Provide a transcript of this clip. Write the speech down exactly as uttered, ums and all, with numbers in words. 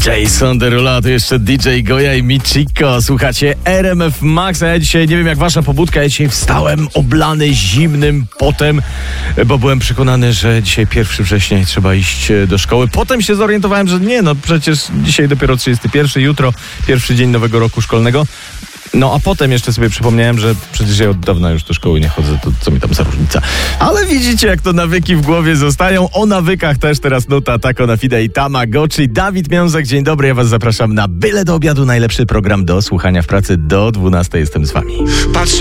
Jason Derulo, to jeszcze D J Goja i Michiko. Słuchacie R M F Max, a ja dzisiaj, nie wiem jak wasza pobudka, ja dzisiaj wstałem oblany zimnym potem, bo byłem przekonany, że dzisiaj pierwszego września i trzeba iść do szkoły. Potem się zorientowałem, że nie, no przecież dzisiaj dopiero trzydziestego pierwszego, jutro pierwszy dzień nowego roku szkolnego. No a potem jeszcze sobie przypomniałem, że przecież ja od dawna już do szkoły nie chodzę, to co mi tam za różnica. Ale widzicie, jak to nawyki w głowie zostają. O nawykach też teraz nuta Taco na Fide i Tamagotchi. Dawid Miązek, dzień dobry, ja was zapraszam na Byle do obiadu, najlepszy program do słuchania w pracy do dwunastej. Jestem z wami. Patrzę